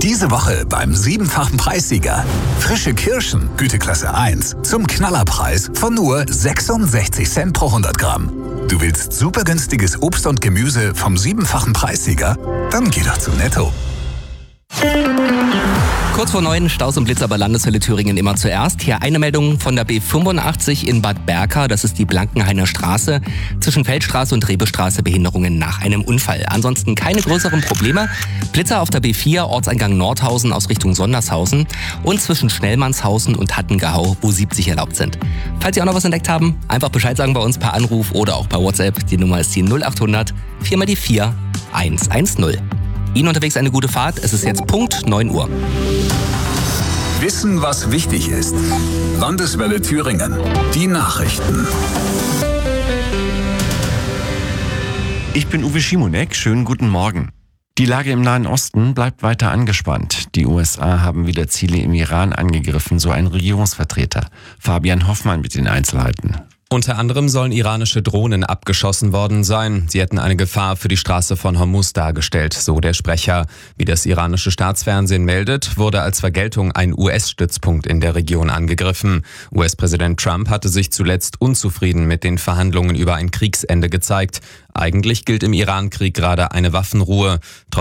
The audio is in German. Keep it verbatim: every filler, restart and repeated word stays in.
Diese Woche beim siebenfachen Preissieger. Frische Kirschen, Güteklasse eins, zum Knallerpreis von nur sechsundsechzig Cent pro hundert Gramm. Du willst super günstiges Obst und Gemüse vom siebenfachen Preissieger? Dann geh doch zu Netto. Kurz vor neun, Staus und Blitzer bei Landeshölle Thüringen immer zuerst. Hier eine Meldung von der B fünfundachtzig in Bad Berka, das ist die Blankenhainer Straße. Zwischen Feldstraße und Rebestraße Behinderungen nach einem Unfall. Ansonsten keine größeren Probleme. Blitzer auf der B vier, Ortseingang Nordhausen aus Richtung Sondershausen und zwischen Schnellmannshausen und Hattengehau, wo siebzig erlaubt sind. Falls Sie auch noch was entdeckt haben, einfach Bescheid sagen bei uns per Anruf oder auch per WhatsApp. Die Nummer ist die null acht hundert vier mal die vier eins eins null. Ihnen unterwegs eine gute Fahrt. Es ist jetzt Punkt neun Uhr. Wissen, was wichtig ist. Landeswelle Thüringen. Die Nachrichten. Ich bin Uwe Schimonek. Schönen guten Morgen. Die Lage im Nahen Osten bleibt weiter angespannt. Die U S A haben wieder Ziele im Iran angegriffen, so ein Regierungsvertreter. Fabian Hoffmann mit den Einzelheiten. Unter anderem sollen iranische Drohnen abgeschossen worden sein. Sie hätten eine Gefahr für die Straße von Hormuz dargestellt, so der Sprecher. Wie das iranische Staatsfernsehen meldet, wurde als Vergeltung ein U S-Stützpunkt in der Region angegriffen. U S-Präsident Trump hatte sich zuletzt unzufrieden mit den Verhandlungen über ein Kriegsende gezeigt. Eigentlich gilt im Iran-Krieg gerade eine Waffenruhe.